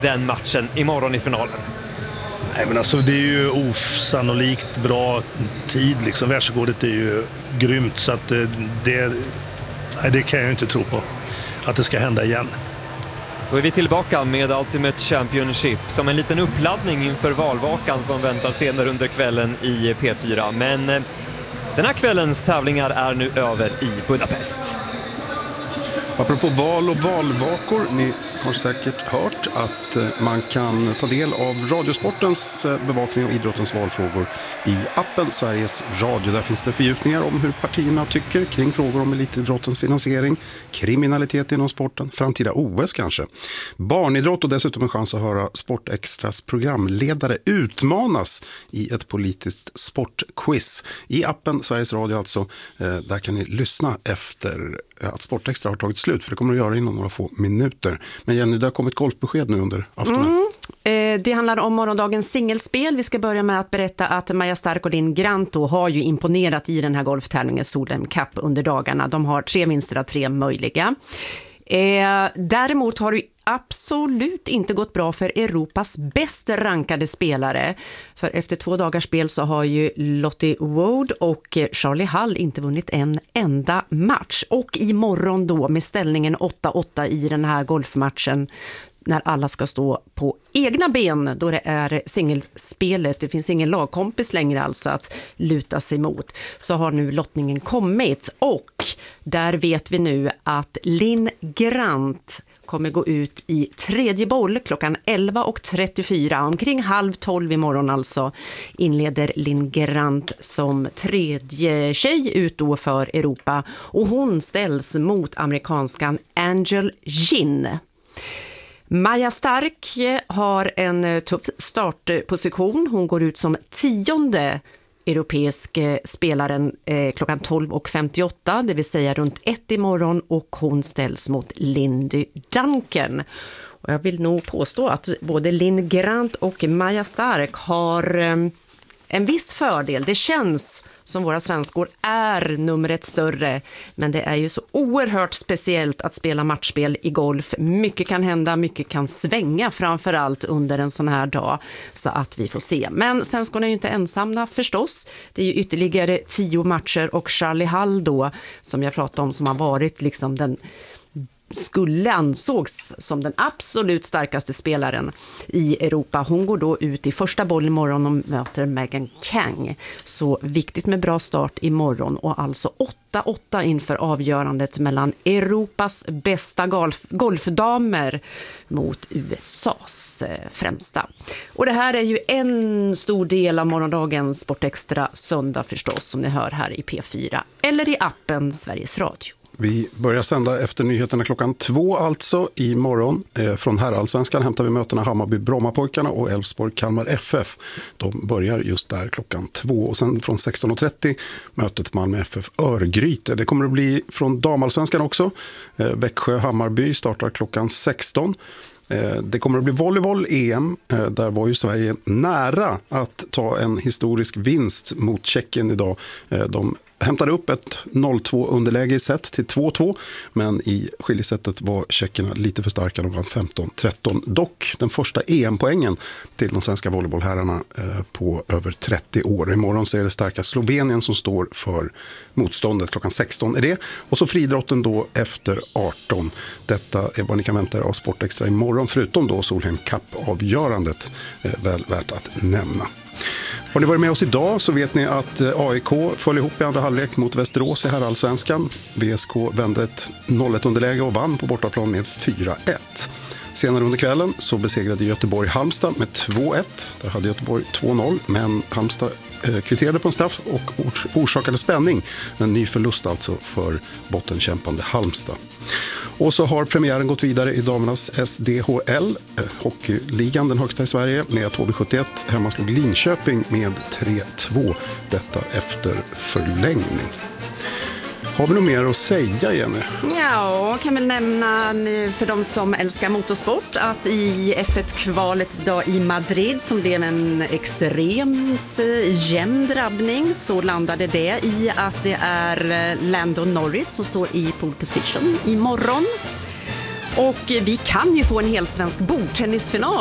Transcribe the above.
den matchen imorgon i finalen? Nej, men alltså det är ju osannolikt bra tid liksom. Världsrekordet är ju grymt, så att det kan jag ju inte tro på att det ska hända igen. Då är vi tillbaka med Ultimate Championship som en liten uppladdning inför valvakan som väntar senare under kvällen i P4. Men den här kvällens tävlingar är nu över i Budapest. Apropå val och valvakor, ni har säkert hört att man kan ta del av Radiosportens bevakning av idrottens valfrågor i appen Sveriges Radio. Där finns det fördjupningar om hur partierna tycker kring frågor om elitidrottens finansiering, kriminalitet inom sporten, framtida OS kanske, barnidrott och dessutom en chans att höra Sportextras programledare utmanas i ett politiskt sportquiz. I appen Sveriges Radio alltså, där kan ni lyssna efter att Sportextra har tagit slut, för det kommer att göra inom några få minuter. Men Jenny, det har kommit golfbesked nu under aftonen. Det handlar om morgondagens singelspel. Vi ska börja med att berätta att Maja Stark och Linn Grant har ju imponerat i den här golftävlingen Solheim Cup under dagarna. De har 3 vinster av 3 möjliga. Däremot har det absolut inte gått bra för Europas bäst rankade spelare. För efter 2 dagars spel så har ju Lottie Wood och Charlie Hull inte vunnit en enda match. Och imorgon då med ställningen 8-8 i den här golfmatchen, när alla ska stå på egna ben, då det är singelspelet, det finns ingen lagkompis längre alltså att luta sig mot, så har nu lottningen kommit. Och där vet vi nu att Linn Grant kommer gå ut i 3:e boll klockan 11:34. Omkring 11:30 imorgon alltså inleder Linn Grant som 3:e tjej ut då för Europa. Och hon ställs mot amerikanskan Angel Gin. Maja Stark har en tuff startposition. Hon går ut som 10:e europeisk spelaren klockan 12:58, det vill säga runt 1 imorgon, och hon ställs mot Lindy Duncan. Och jag vill nog påstå att både Linn Grant och Maja Stark har en viss fördel. Det känns som våra svenskor är numret större, men det är ju så oerhört speciellt att spela matchspel i golf. Mycket kan hända, mycket kan svänga, framförallt under en sån här dag, så att vi får se. Men svenskorna är ju inte ensamma förstås. Det är ju ytterligare 10 matcher, och Charlie Hull då, som jag pratade om, som har varit liksom den ansågs som den absolut starkaste spelaren i Europa. Hon går då ut i första boll imorgon och möter Megan Kang. Så viktigt med bra start imorgon, och alltså 8-8 inför avgörandet mellan Europas bästa golfdamer mot USAs främsta. Och det här är ju en stor del av morgondagens Sportextra söndag förstås, som ni hör här i P4 eller i appen Sveriges Radio. Vi börjar sända efter nyheterna klockan 2 alltså imorgon. Från herrallsvenskan hämtar vi mötena Hammarby-Brommapojkarna och Elfsborg-Kalmar FF. De börjar just där klockan 2. Och sen från 16:30 mötet Malmö FF-Örgryte. Det kommer att bli från damallsvenskan också. Växjö-Hammarby startar klockan 16. Det kommer att bli volleyboll-EM. Där var ju Sverige nära att ta en historisk vinst mot Tjeckien idag. De hämtade upp ett 0-2 underläge i set till 2-2, men i skiljesättet var tjeckerna lite för starka. De vann 15-13. Dock den första EM-poängen till de svenska volleybollherrarna på över 30 år. Imorgon så är det starka Slovenien som står för motståndet. Klockan 16 är det. Och så friidrotten då efter 18. Detta är vad ni kan vänta er av Sportextra imorgon, förutom då Solheim Cup-avgörandet. Väl värt att nämna. Har ni varit med oss idag så vet ni att AIK föll ihop i andra halvlek mot Västerås i herrallsvenskan. VSK vände ett 0-1 underläge och vann på bortaplan med 4-1. Senare under kvällen så besegrade Göteborg Halmstad med 2-1. Där hade Göteborg 2-0, men Halmstad kvitterade på en straff och orsakade spänning. En ny förlust alltså för bottenkämpande Halmstad. Och så har premiären gått vidare i damernas SDHL, hockeyligan, den högsta i Sverige, med att HV71 hemma slog Linköping med 3-2. Detta efter förlängning. Har vi något mer att säga, Jenny? Ja, kan väl nämna för de som älskar motorsport att i F1-kvalet idag i Madrid, som blev en extremt jämn drabbning, så landade det i att det är Lando Norris som står i pole position imorgon. Och vi kan ju få en hel svensk bordtennisfinal